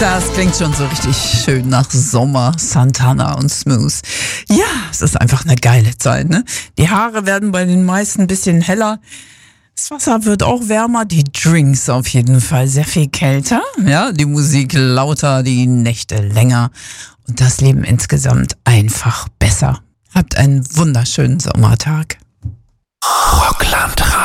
Das klingt schon so richtig schön nach Sommer, Santana und Smooth. Ja, es ist einfach eine geile Zeit, ne? Die Haare werden bei den meisten ein bisschen heller. Das Wasser wird auch wärmer, die Drinks auf jeden Fall sehr viel kälter. Ja, die Musik lauter, die Nächte länger und das Leben insgesamt einfach besser. Habt einen wunderschönen Sommertag. Rockland